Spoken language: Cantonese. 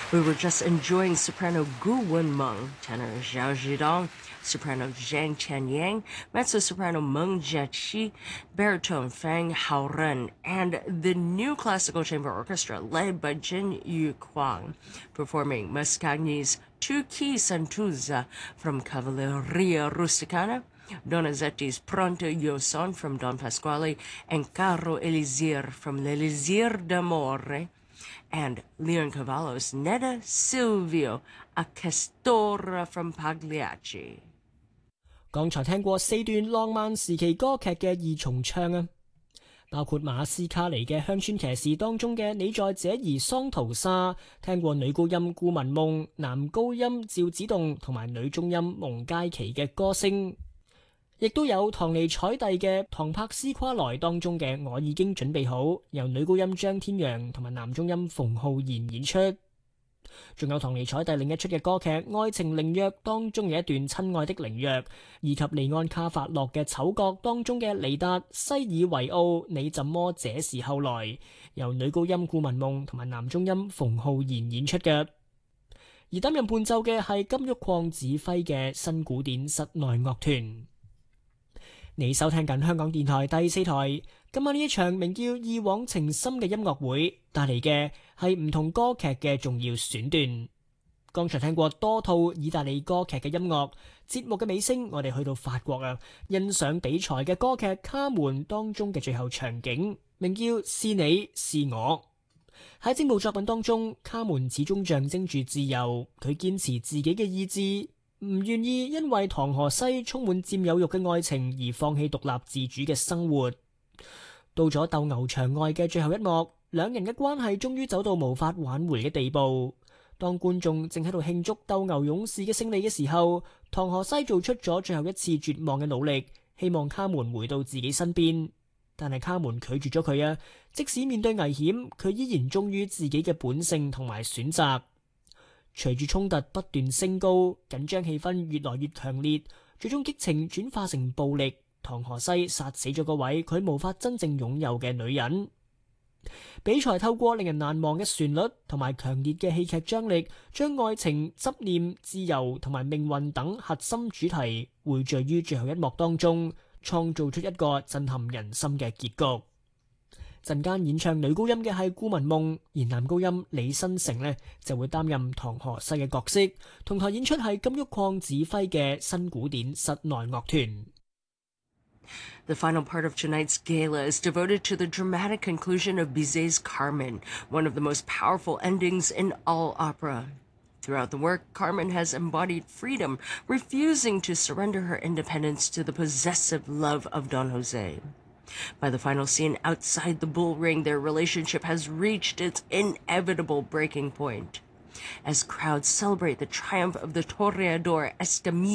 We were just enjoying soprano Gu Wenmeng, tenor Zhao Zhidong, soprano Zhang Qianyang, mezzo-soprano Meng Jiaqi, baritone Fang Haoren, and the new classical chamber orchestra led by Jin Yuquang, performing Mascagni's Tu-Chi Santuza from Cavalleria Rusticana, Donizetti's Pronto Io Son from Don Pasquale, and Caro Elisir from L'Elisir d'Amore, and Leoncavallo's Netta Silvio a Castora from Pagliacci。 剛才聽過4段浪漫時期歌劇嘅二重唱啊，包括馬斯卡尼嘅《鄉村騎士》當中嘅你在這兒桑圖沙，聽過女高音顧文夢、男高音趙子棟同埋女中音蒙佳琪嘅歌聲，亦都有唐尼采蒂嘅《唐柏斯夸萊》當中嘅我已經準備好，由女高音張天陽同埋男中音馮浩然演出。仲有唐尼采蒂另一出嘅歌劇《愛情靈藥》當中有一段親愛的靈藥，以及利安卡法洛嘅《丑角》當中嘅尼達西爾維奧你怎麼這時候來，由女高音顧文夢同埋男中音馮浩然演出嘅。而擔任伴奏嘅係金玉礦指揮嘅新古典室內樂團。你收聽緊香港電台第4台，今晚呢一場名叫《一往情深》嘅音樂會，帶嚟嘅係唔同歌劇嘅重要選段。剛才聽過多套意大利歌劇嘅音樂，節目嘅尾聲我哋去到法國啊，欣賞比賽嘅歌劇《卡門》當中嘅最後場景，名叫《是你是我》。喺整部作品當中，卡門始終象徵住自由，佢堅持自己嘅意志，唔願意因為唐荷西充滿佔有欲嘅愛情而放棄獨立自主嘅生活。到咗鬥牛場外嘅最後一幕，兩人嘅關係終於走到無法挽回嘅地步。當觀眾正喺度慶祝鬥牛勇士嘅勝利嘅時候，唐荷西做出咗最後一次絕望嘅努力，希望卡門回到自己身邊。但係卡門拒絕咗佢啊！即使面對危險，佢依然忠於自己嘅本性同埋選擇。隨住衝突不斷升高，緊張氣氛越來越強烈，最終激情轉化成暴力。唐荷西殺死咗嗰位佢無法真正擁有嘅女人。比賽透過令人難忘嘅旋律同埋強烈嘅戲劇張力，將愛情、執念、自由同埋命運等核心主題匯聚於最後一幕當中，創造出一個震撼人心嘅結局。陣間演唱女高音嘅係顧文夢，而男高音李新成呢就會擔任唐荷西嘅角色。同台演出係金玉礦指揮嘅新古典室內樂團。 The final part of tonight's gala is devoted to the dramatic conclusion of Bizet's Carmen, one of the most powerful endings in all opera. Throughout the work, Carmen has embodied freedom, refusing to surrender her independence to the possessive love of Don Jose. By the final scene outside the bull ring, their relationship has reached its inevitable breaking point. As crowds celebrate the triumph of the toreador Escamilla,